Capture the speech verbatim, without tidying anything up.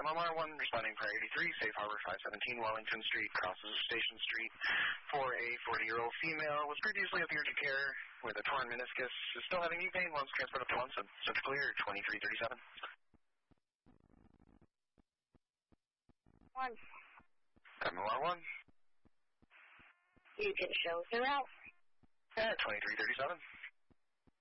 M M R one responding for eighty-three, Safe Harbor five seventeen Wellington Street, crosses Station Street, for a forty-year-old female, was previously at the urgent care with a torn meniscus, is still having knee pain, once transported to Onset, set to clear, twenty-three thirty-seven. One. M M R one. You can show her out. At twenty-three thirty-seven.